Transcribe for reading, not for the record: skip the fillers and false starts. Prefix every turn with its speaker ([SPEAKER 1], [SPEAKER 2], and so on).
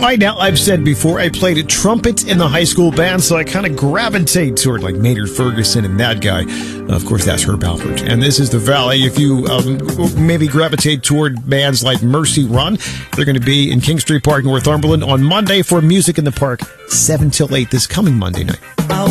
[SPEAKER 1] I've said before, I played trumpet in the high school band, so I kind of gravitate toward like Maynard Ferguson and that guy. Of course, that's Herb Alpert. And this is the Valley. If you maybe gravitate toward bands like Mercy Run, they're going to be in King Street Park, Northumberland on Monday for Music in the Park, 7 till 8 this coming Monday night.